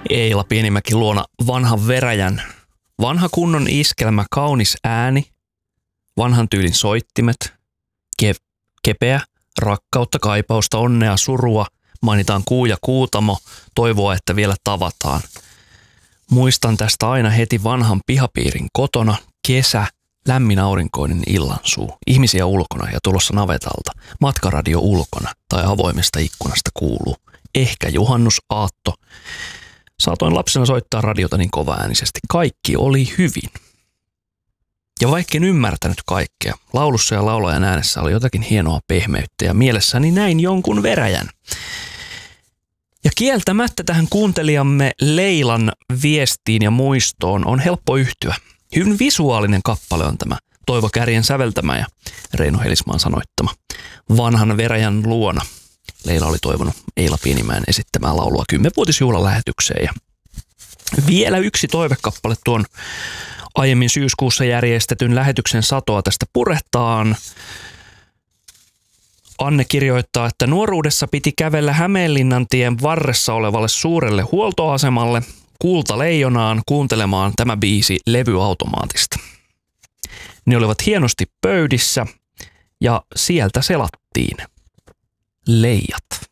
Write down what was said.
Eila Pienimäki luona vanhan veräjän. Vanha kunnon iskelmä, kaunis ääni, vanhan tyylin soittimet, kepeä, rakkautta, kaipausta, onnea, surua, mainitaan Kuu ja Kuutamo, toivoa, että vielä tavataan. Muistan tästä aina heti vanhan pihapiirin kotona, kesä, lämmin aurinkoinen illansuu, ihmisiä ulkona ja tulossa navetalta, matkaradio ulkona tai avoimesta ikkunasta kuuluu, ehkä juhannusaatto. Saatoin lapsena soittaa radiota niin kovaäänisesti. Kaikki oli hyvin. Ja vaikka en ymmärtänyt kaikkea, laulussa ja laulajan äänessä oli jotakin hienoa pehmeyttä ja mielessäni näin jonkun veräjän. Ja kieltämättä tähän kuuntelijamme Leilan viestiin ja muistoon on helppo yhtyä. Hyvin visuaalinen kappale on tämä Toivo Kärjen säveltämä ja Reino Helismaan sanoittama Vanhan veräjän luona. Leila oli toivonut Eila Pienimäen esittämää laulua 10-vuotisjuhlan lähetykseen. Ja vielä yksi toivekappale tuon aiemmin syyskuussa järjestetyn lähetyksen satoa tästä purehtaan. Anne kirjoittaa, että nuoruudessa piti kävellä Hämeenlinnantien varressa olevalle suurelle huoltoasemalle Kultaleijonaan kuuntelemaan tämä biisi levyautomaatista. Ne olivat hienosti pöydissä ja sieltä selattiin Leijat.